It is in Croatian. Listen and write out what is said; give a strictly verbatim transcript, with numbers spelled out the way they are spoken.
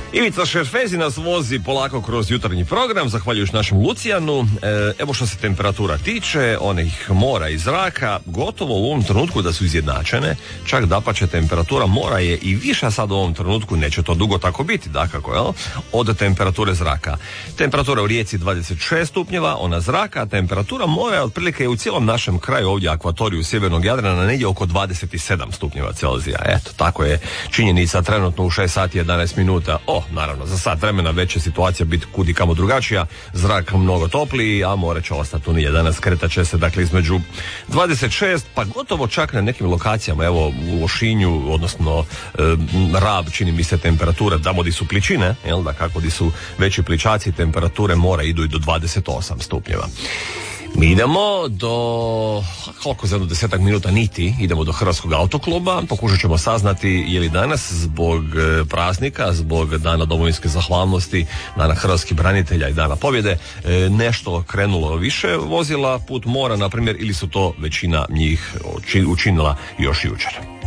Ivica Šerfezi nas vozi polako kroz jutarnji program, zahvaljujući našem Lucijanu. E, evo što se temperatura tiče, onih mora i zraka, gotovo u ovom trenutku da su izjednačene, čak dapače temperatura mora je i viša sad u ovom trenutku, neće to dugo tako biti, dakako, jel? Od temperature zraka. Temperatura u Rijeci dvadeset šest stupnjeva, ona zraka, temperatura mora je otprilike u cijelom našem kraju ovdje akvatoriju sjevernog Jadrana negdje oko dvadeset sedam stupnjeva Celzija. Eto, tako je činjenica trenutno u šest sati i jedanaest minuta. O, naravno, za sat vremena već će situacija biti kudi kamo drugačija, zrak mnogo topliji, a more će ostati u nije. Danas kretat će se dakle između dvadeset šest pa gotovo čak na nekim lokacijama, evo u Lošinju, odnosno e, Rab, čini mi se temperature, tamo di su pličine, jel da, kako di su veći pličaci, temperature mora idu i do dvadeset osam stupnjeva. Mi idemo do, koliko za jedno desetak minuta niti, idemo do Hrvatskog autokluba, pokušat ćemo saznati je li danas zbog praznika, zbog Dana domovinske zahvalnosti, Dana hrvatskih branitelja i Dana pobjede, nešto krenulo više vozila put mora, na primjer, ili su to većina njih učinila još jučer.